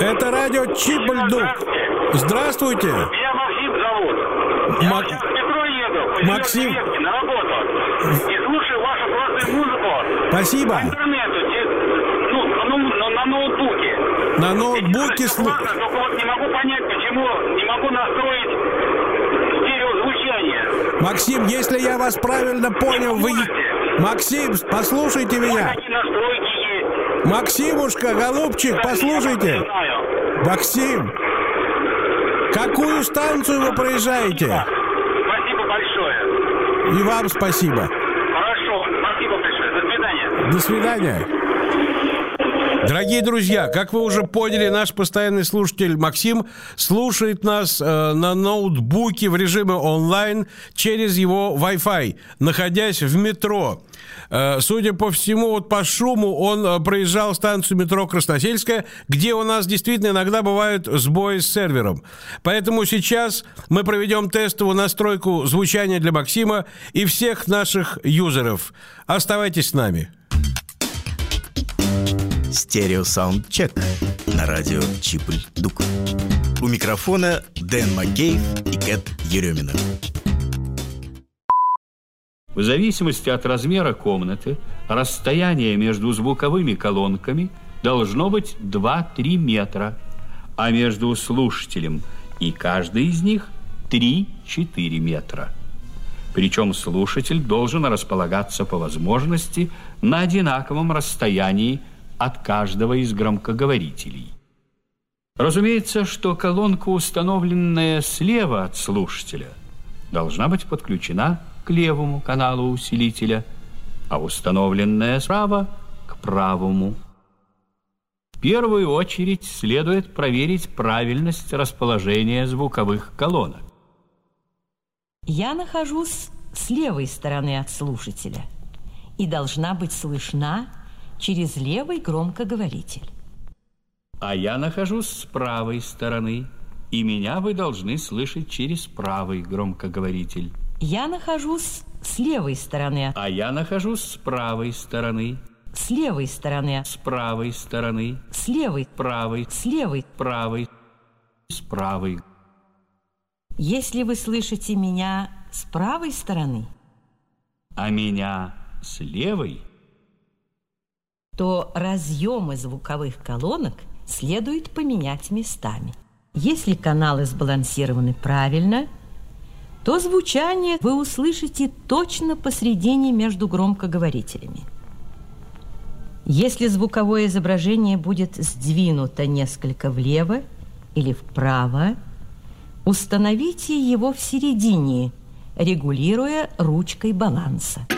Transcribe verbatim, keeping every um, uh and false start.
Это радио Чип-Бульдук. Здравствуйте. Меня Максим зовут. Я Мак... сейчас в метро еду. Максим. На работу. И слушаю вашу классную музыку. Спасибо. По интернету. Ну, ну, на, на ноутбуке. На ноутбуке слушаю. Только вот не могу понять, почему не могу настроить стереозвучание. Максим, если я вас правильно понял, вы... Максим, послушайте меня. Максимушка, голубчик, послушайте. Максим, какую станцию вы проезжаете? Спасибо большое. И вам спасибо. Хорошо, спасибо большое. До свидания. До свидания. Дорогие друзья, как вы уже поняли, наш постоянный слушатель Максим слушает нас э, на ноутбуке в режиме онлайн через его Wi-Fi, находясь в метро. Э, судя по всему, вот по шуму он э, проезжал станцию метро Красносельская, где у нас действительно иногда бывают сбои с сервером. Поэтому сейчас мы проведем тестовую настройку звучания для Максима и всех наших юзеров. Оставайтесь с нами. Стереосаундчек на радио Чип-Бульдук. У микрофона Дэн Маккейв и Кэт Еремина. В зависимости от размера комнаты, расстояние между звуковыми колонками должно быть два-три метра, а между слушателем и каждой из них три-четыре метра. Причем слушатель должен располагаться по возможности на одинаковом расстоянии от каждого из громкоговорителей. Разумеется, что колонка, установленная слева от слушателя, должна быть подключена к левому каналу усилителя, а установленная справа – к правому. В первую очередь следует проверить правильность расположения звуковых колонок. Я нахожусь с левой стороны от слушателя и должна быть слышна через левый громкоговоритель. А я нахожусь с правой стороны, и меня вы должны слышать через правый громкоговоритель. Я нахожусь с левой стороны. А я нахожусь с правой стороны. С левой стороны. С правой стороны. С левой. Правой. С левой. Правой. С правой. Если вы слышите меня с правой стороны, а меня с левой, то разъемы звуковых колонок следует поменять местами. Если каналы сбалансированы правильно, то звучание вы услышите точно посредине между громкоговорителями. Если звуковое изображение будет сдвинуто несколько влево или вправо, установите его в середине, регулируя ручкой баланса.